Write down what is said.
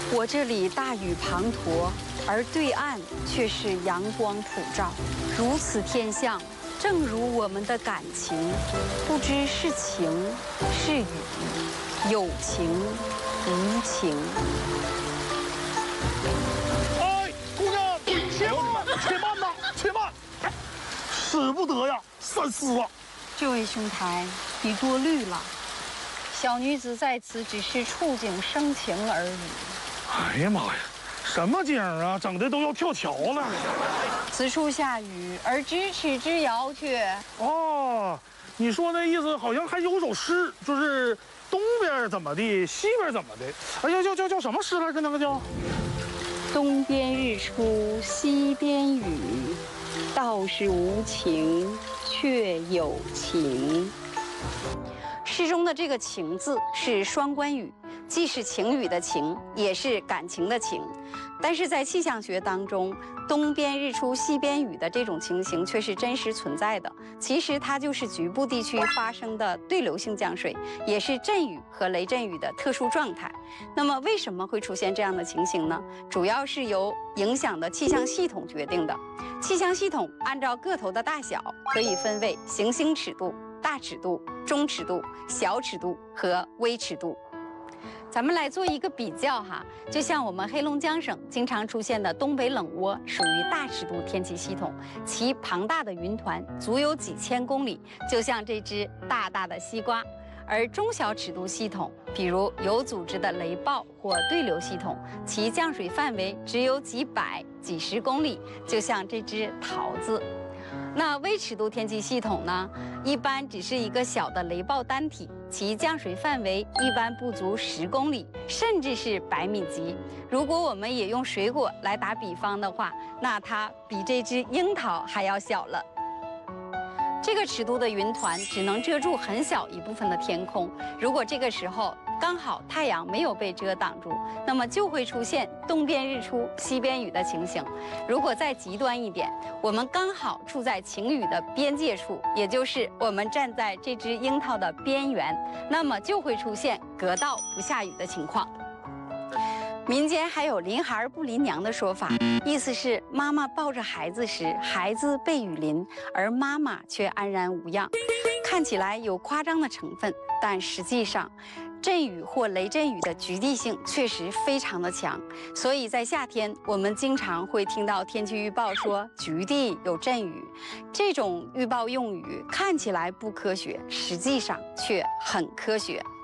我这里大雨滂沱，而对岸却是阳光普照，如此天象，正如我们的感情，不知是晴是雨，有情无情。 哎，姑娘，且慢，且慢呐，且慢！使不得呀，三思啊！ 这位兄台，你多虑了。小女子在此只是触景生情而已。 哎呀妈呀，什么景啊，整的都要跳桥了。 此处下雨，而咫尺之遥却…… 哦，你说那意思好像还有首诗，就是东边怎么地，西边怎么的。哎呀，叫什么诗来着？那个叫东边日出西边雨，道是无情却有情。诗中的这个情字是双关语，既是情语的情，也是感情的情。但是在气象学当中，东边日出西边雨的这种情形却是真实存在的。其实它就是局部地区发生的对流性降水，也是阵雨和雷阵雨的特殊状态。那么为什么会出现这样的情形呢？主要是由影响的气象系统决定的。气象系统按照个头的大小可以分为行星尺度、大尺度、中尺度、小尺度和微尺度。咱们来做一个比较哈，就像我们黑龙江省经常出现的东北冷涡，属于大尺度天气系统，其庞大的云团足有几千公里，就像这只大大的西瓜。而中小尺度系统，比如有组织的雷暴或对流系统，其降水范围只有几百、几十公里，就像这只桃子。那微尺度天气系统呢，一般只是一个小的雷暴单体，其降水范围一般不足10公里，甚至是100米级。如果我们也用水果来打比方的话，那它比这只樱桃还要小了。这个尺度的云团只能遮住很小一部分的天空，如果这个时候刚好太阳没有被遮挡住，那么就会出现东边日出西边雨的情形。如果再极端一点，我们刚好处在晴雨的边界处，也就是我们站在这只樱桃的边缘，那么就会出现隔道不下雨的情况。民间还有淋孩不淋娘的说法，意思是妈妈抱着孩子时，孩子被雨淋，而妈妈却安然无恙。看起来有夸张的成分，但实际上阵雨或雷阵雨的局地性确实非常的强，所以在夏天我们经常会听到天气预报说局地有阵雨。这种预报用语看起来不科学，实际上却很科学。